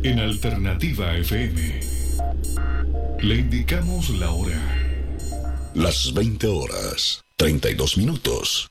en Alternativa FM. Le indicamos la hora. Las 20 horas, 32 minutos.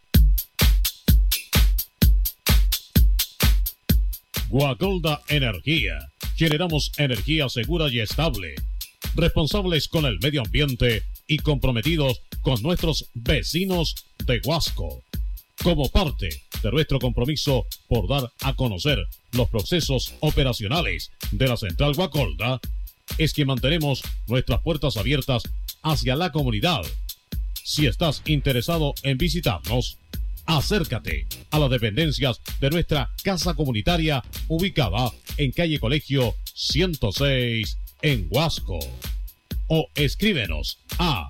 Guacolda Energía. Generamos energía segura y estable. Responsables con el medio ambiente y comprometidos con nuestros vecinos de Huasco. Como parte de nuestro compromiso por dar a conocer los procesos operacionales de la Central Guacolda, es que mantenemos nuestras puertas abiertas hacia la comunidad. Si estás interesado en visitarnos, acércate a las dependencias de nuestra casa comunitaria ubicada en calle Colegio 106 en Huasco. O escríbenos a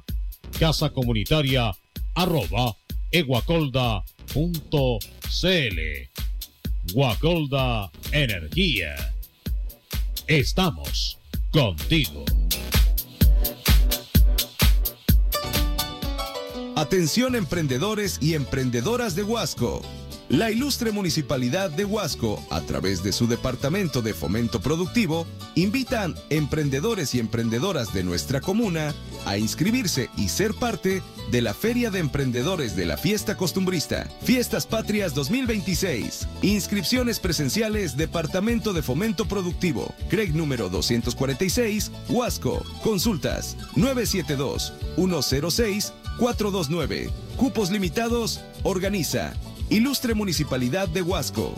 casacomunitaria@eguacolda.cl. Guacolda Energía. Estamos contigo. Atención emprendedores y emprendedoras de Huasco. La ilustre Municipalidad de Huasco, a través de su Departamento de Fomento Productivo, invitan emprendedores y emprendedoras de nuestra comuna a inscribirse y ser parte de la Feria de Emprendedores de la Fiesta Costumbrista, Fiestas Patrias 2026. Inscripciones presenciales, Departamento de Fomento Productivo, CREG número 246, Huasco. Consultas 972-106-429. Cupos limitados, organiza Ilustre Municipalidad de Huasco.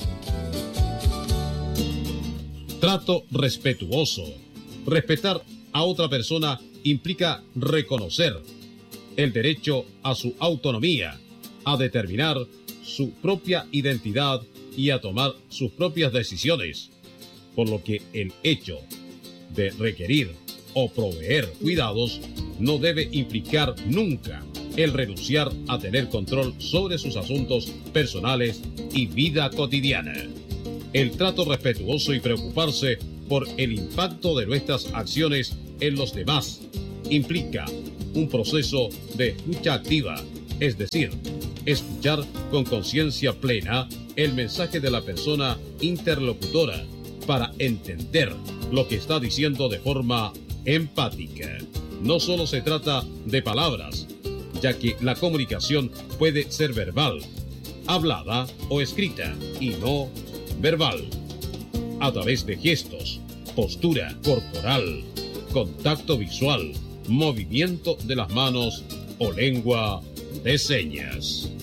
Trato respetuoso. Respetar a otra persona implica reconocer el derecho a su autonomía, a determinar su propia identidad y a tomar sus propias decisiones, por lo que el hecho de requerir o proveer cuidados no debe implicar nunca el renunciar a tener control sobre sus asuntos personales y vida cotidiana. El trato respetuoso y preocuparse por el impacto de nuestras acciones en los demás implica un proceso de escucha activa, es decir, escuchar con conciencia plena el mensaje de la persona interlocutora para entender lo que está diciendo de forma empática. No solo se trata de palabras, ya que la comunicación puede ser verbal, hablada o escrita, y no verbal, a través de gestos, postura corporal, contacto visual, movimiento de las manos o lengua de señas.